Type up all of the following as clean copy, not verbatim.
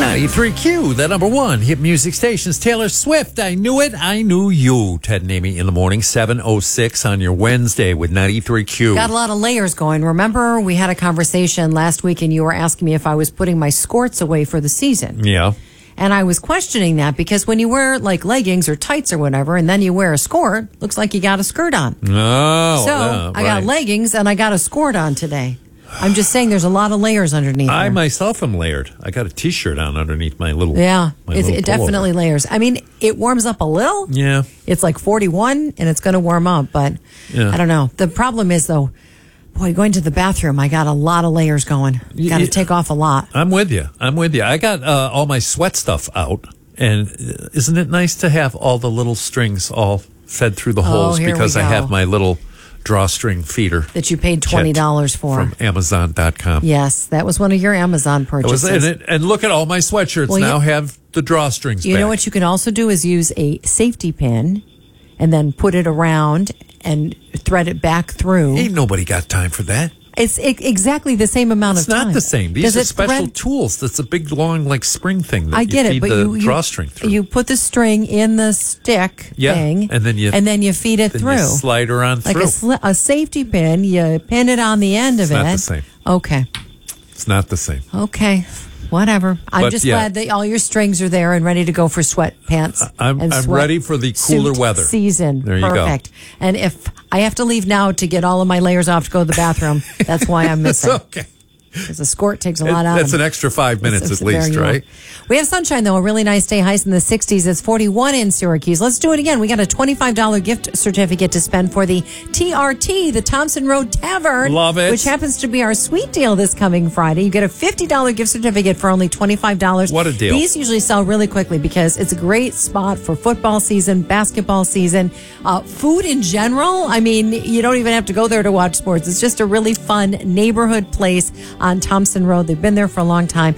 93Q, the number one hit music stations. Taylor Swift, I Knew It, I Knew You. Ted and Amy in the morning, 7:06 on your Wednesday with 93Q. Got a lot of layers going. Remember, we had a conversation last week and you were asking me if I was putting my skirts away for the season. Yeah. And I was questioning that because when you wear like leggings or tights or whatever, and then you wear a skirt, looks like you got a skirt on. Oh, so I got right. leggings and I got a skirt on today. I'm just saying there's a lot of layers underneath I there. myself am layered. I got a T-shirt on underneath my little. Yeah, my little it definitely layers. I mean, it warms up a little. Yeah. It's like 41 and it's going to warm up, but Yeah. I don't know. The problem is though, boy, going to the bathroom, I got a lot of layers going. Got to take off a lot. I'm with you. I got all my sweat stuff out, and isn't it nice to have all the little strings all fed through the holes here we because I go. have my little drawstring feeder That you paid $20 for. from Amazon.com. Yes, that was one of your Amazon That was purchases. it. And look at all my sweatshirts Well, now have the drawstrings You back. know what you can also do is use a safety pin and then put it around and thread it back through. Ain't nobody got time for that. It's exactly the same amount It's of time. not the same. These Does are it special thread- tools. That's a big, long, like spring thing that I get you it, feed but the drawstring through. you put the string in the stick thing, and then you feed it then through. you slide her on like through. a safety pin. You pin it on the end of it. It's not the same. Okay. It's not the same. Okay. Whatever. I'm But, just yeah. glad that all your strings are there and ready to go for sweatpants. I'm ready for the cooler weather. Season. There you go. Perfect. And if I have to leave now to get all of my layers off to go to the bathroom, that's why I'm missing. It's okay. Because a skirt takes a lot out That's of an extra 5 minutes It's at least, very right? low. We have sunshine, though. A really nice day. Highs in the 60s. It's 41 in Syracuse. Let's do it again. We got a $25 gift certificate to spend for the TRT, the Thompson Road Tavern. Love it. Which happens to be our sweet deal this coming Friday. You get a $50 gift certificate for only $25. What a deal. These usually sell really quickly because it's a great spot for football season, basketball season, food in general. I mean, you don't even have to go there to watch sports. It's just a really fun neighborhood place on Thompson Road. They've been there for a long time.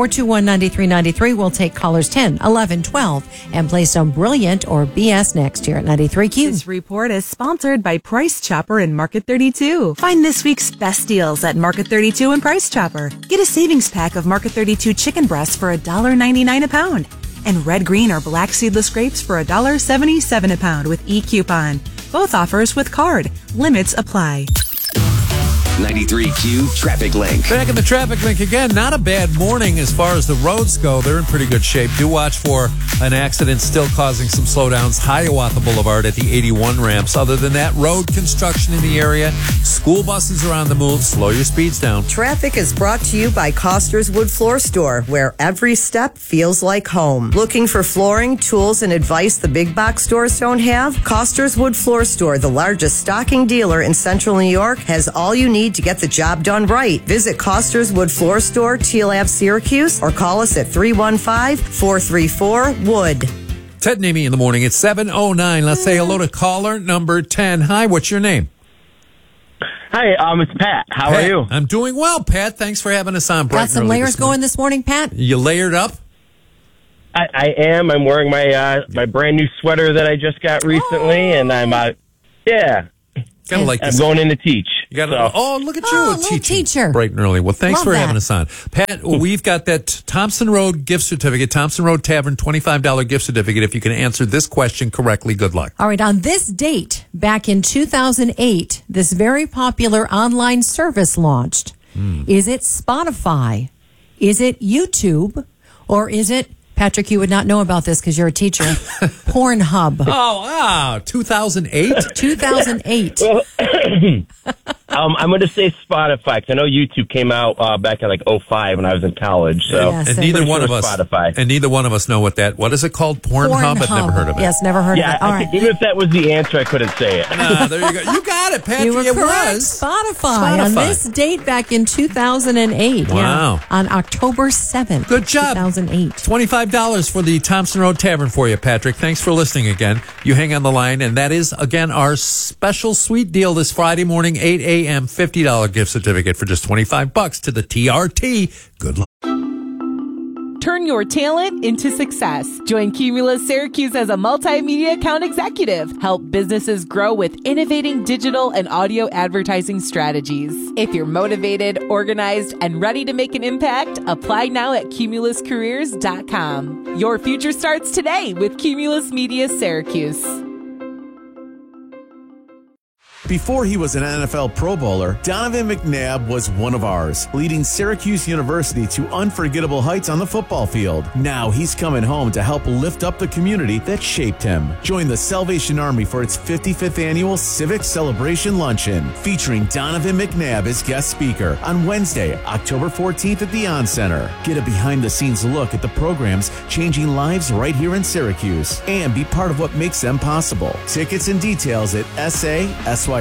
421-9393. We'll take callers 10, 11, 12, and play some Brilliant or BS next year at 93Q. This report is sponsored by Price Chopper and Market 32. Find this week's best deals at Market 32 and Price Chopper. Get a savings pack of Market 32 chicken breasts for $1.99 a pound. And red, green, or black seedless grapes for $1.77 a pound with e-coupon. Both offers with card. Limits apply. 93Q Traffic Link. Back in the traffic link again. Not a bad morning as far as the roads go. They're in pretty good shape. Do watch for an accident still causing some slowdowns. Hiawatha Boulevard at the 81 ramps. Other than that, road construction in the area. School buses are on the move. Slow your speeds down. Traffic is brought to you by Coster's Wood Floor Store, where every step feels like home. Looking for flooring, tools, and advice the big box stores don't have? Coster's Wood Floor Store, the largest stocking dealer in Central New York, has all you need to get the job done right. Visit Coster's Wood Floor Store, Teal Ave, Syracuse, or call us at 315-434-WOOD. Ted and Amy in the morning. It's 7:09. Let's say hello to caller number 10. Hi, what's your name? Hi, it's Pat. How Pat. are you? I'm doing well, Pat. Thanks for having us on. bright Got and some early layers this morning. going this morning, Pat? You layered up? I am. I'm wearing my brand new sweater that I just got recently, and I'm yeah. Kind of like I'm this. going in to teach. You got So- oh, look at you, Oh, a little teacher. bright and early. Well, thanks Love for that. having us on, Pat. We've got that Thompson Road gift certificate, Thompson Road Tavern, $25 gift certificate. If you can answer this question correctly, good luck. All right, on this date, back in 2008, this very popular online service launched. Is it Spotify? Is it YouTube? Or is it, Patrick, you would not know about this because you're a teacher, Pornhub? Oh, wow, 2008. 2008. I'm going to say Spotify because I know YouTube came out back in like 05 when I was in college. So Yes. And I'm neither pretty one sure of us, Spotify. and neither one of us know what that. What is it called? Pornhub. I've never heard of it. Yes, never heard yeah, of it. All right. even if that was the answer, I couldn't say it. There you go. You got it, Patrick. You were it correct. was Spotify. On this date back in 2008. Wow. Yeah, on October 7th. Good job. 2008. $25 for the Thompson Road Tavern for you, Patrick. Thanks for listening again. You hang on the line, and that is, again, our special sweet deal this Friday morning, 8 a.m., $50 gift certificate for just $25 to the TRT. Good luck. Turn your talent into success. Join Cumulus Syracuse as a multimedia account executive. Help businesses grow with innovating digital and audio advertising strategies. If you're motivated, organized, and ready to make an impact, apply now at cumuluscareers.com. Your future starts today with Cumulus Media Syracuse. Before he was an NFL Pro Bowler, Donovan McNabb was one of ours, leading Syracuse University to unforgettable heights on the football field. Now he's coming home to help lift up the community that shaped him. Join the Salvation Army for its 55th annual Civic Celebration Luncheon, featuring Donovan McNabb as guest speaker on Wednesday, October 14th at the On Center. Get a behind-the-scenes look at the programs changing lives right here in Syracuse, and be part of what makes them possible. Tickets and details at SYR.org.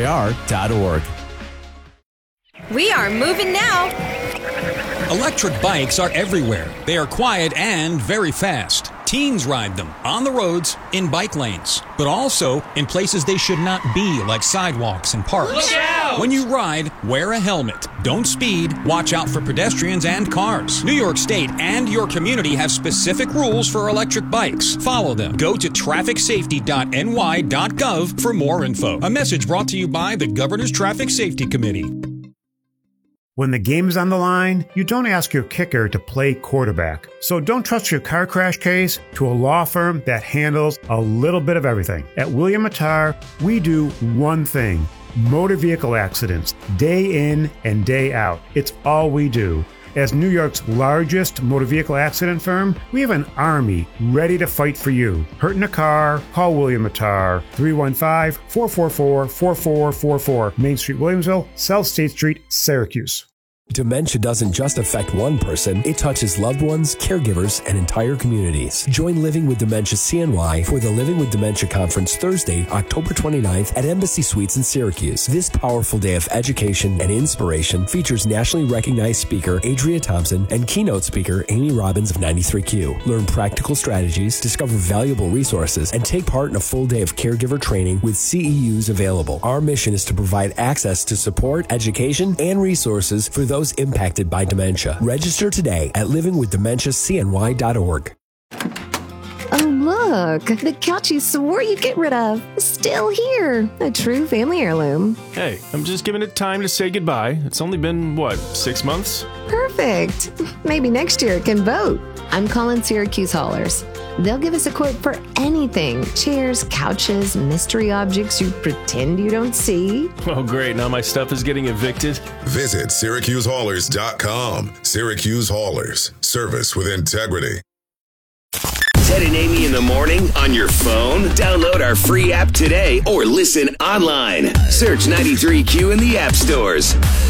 We are moving now. Electric bikes are everywhere. They are quiet and very fast. Teens ride them on the roads, in bike lanes, but also in places they should not be, like sidewalks and parks. Look out! When you ride, wear a helmet. Don't speed. Watch out for pedestrians and cars. New York State and your community have specific rules for electric bikes. Follow them. Go to trafficsafety.ny.gov for more info. A message brought to you by the Governor's Traffic Safety Committee. When the game is on the line, you don't ask your kicker to play quarterback. So don't trust your car crash case to a law firm that handles a little bit of everything. At William Mattar, we do one thing: motor vehicle accidents, day in and day out. It's all we do. As New York's largest motor vehicle accident firm, we have an army ready to fight for you. Hurt in a car? Call William Mattar, 315-444-4444, Main Street, Williamsville, South State Street, Syracuse. Dementia doesn't just affect one person, it touches loved ones, caregivers, and entire communities. Join Living with Dementia CNY for the Living with Dementia Conference Thursday, October 29th at Embassy Suites in Syracuse. This powerful day of education and inspiration features nationally recognized speaker Adria Thompson and keynote speaker Amy Robbins of 93Q. Learn practical strategies, discover valuable resources, and take part in a full day of caregiver training with CEUs available. Our mission is to provide access to support, education, and resources for those impacted by dementia. Register today at livingwithdementiacny.org. Oh, look, the couch you swore you'd get rid of is still here. A true family heirloom. Hey, I'm just giving it time to say goodbye. It's only been, 6 months? Perfect. Maybe next year it can vote. I'm calling Syracuse Haulers. They'll give us a quote for anything. Chairs, couches, mystery objects you pretend you don't see. Oh, great. Now my stuff is getting evicted. Visit SyracuseHaulers.com. Syracuse Haulers. Service with integrity. Ted and Amy in the morning on your phone. Download our free app today or listen online. Search 93Q in the app stores.